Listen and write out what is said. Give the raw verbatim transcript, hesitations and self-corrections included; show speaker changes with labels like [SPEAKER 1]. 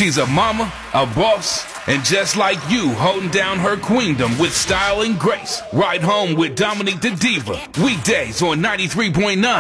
[SPEAKER 1] She's a mama, a boss, and just like you, holding down her queendom with style and grace. Ride home with Dominique the Diva. Weekdays on ninety-three point nine.